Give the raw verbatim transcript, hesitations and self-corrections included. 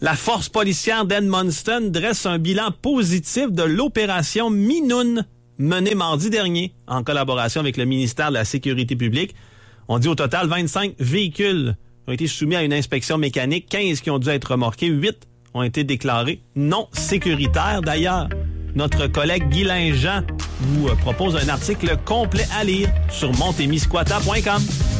La force policière d'Edmundston dresse un bilan positif de l'opération Minoune, menée mardi dernier en collaboration avec le ministère de la Sécurité publique. On dit au total vingt-cinq véhicules ont été soumis à une inspection mécanique, quinze qui ont dû être remorqués, huit ont été déclarés non sécuritaires. D'ailleurs, notre collègue Guylain Jean vous propose un article complet à lire sur montémisquata point com.